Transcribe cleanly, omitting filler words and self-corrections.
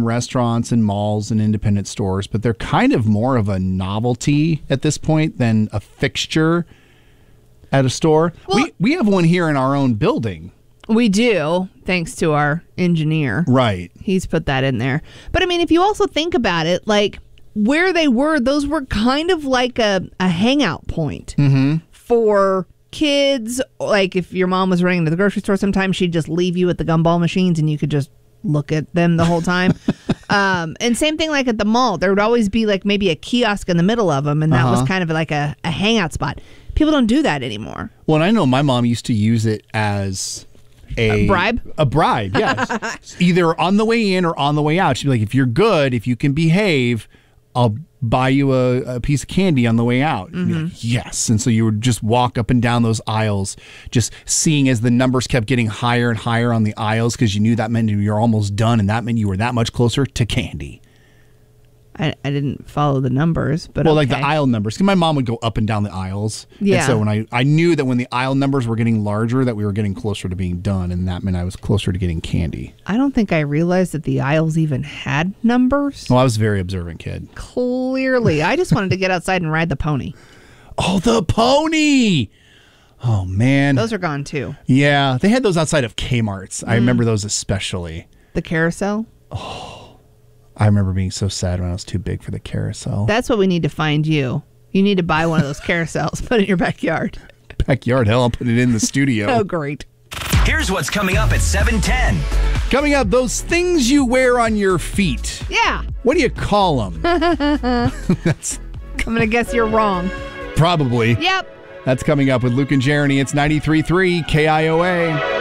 restaurants and malls and independent stores, but they're kind of more of a novelty at this point than a fixture at a store. Well, we have one here in our own building. We do, thanks to our engineer. Right. He's put that in there. But I mean, if you also think about it, like where they were, those were kind of like a hangout point for kids. Like if your mom was running to the grocery store, sometimes she'd just leave you at the gumball machines and you could just look at them the whole time. And same thing like at the mall. There would always be like maybe a kiosk in the middle of them, and that was kind of like a hangout spot. People don't do that anymore. Well, and I know my mom used to use it as a bribe? A bribe, yes. Either on the way in or on the way out. She'd be like, if you're good, if you can behave, I'll buy you a piece of candy on the way out. And be like, yes. And so you would just walk up and down those aisles, just seeing as the numbers kept getting higher and higher on the aisles, because you knew that meant you were almost done, and that meant you were that much closer to candy. I didn't follow the numbers, but like the aisle numbers. Because my mom would go up and down the aisles. Yeah. And so when I knew that when the aisle numbers were getting larger, that we were getting closer to being done, and that meant I was closer to getting candy. I don't think I realized that the aisles even had numbers. Well, I was a very observant kid. Clearly. I just wanted to get outside and ride the pony. Oh, the pony! Oh, man. Those are gone, too. Yeah. They had those outside of Kmart's. I remember those especially. The carousel? Oh. I remember being so sad when I was too big for the carousel. That's what we need to find you. You need to buy one of those carousels, put it in your backyard. Backyard? Hell, I'll put it in the studio. Oh, great. Here's what's coming up at 7:10. Coming up, those things you wear on your feet. Yeah. What do you call them? I'm going to guess you're wrong. Probably. Yep. That's coming up with Luke and Jeremy. It's 93.3 KIOA.